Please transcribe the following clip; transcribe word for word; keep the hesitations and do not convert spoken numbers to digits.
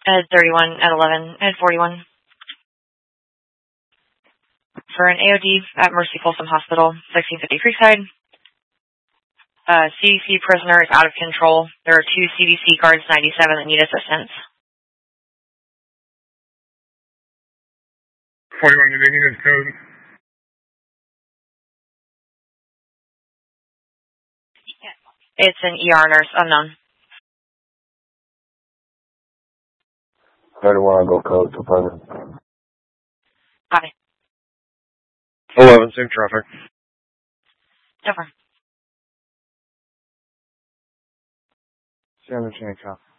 Ed thirty-one, Ed eleven, Ed forty-one. For an A O D at Mercy Folsom Hospital, sixteen fifty Creekside. Uh, C D C prisoner is out of control. There are two C D C guards ninety-seven that need assistance. forty-one, do they need his code? It's an E R nurse, unknown. thirty-one, go code to present. Copy. eleven, same traffic. Over. seven, change,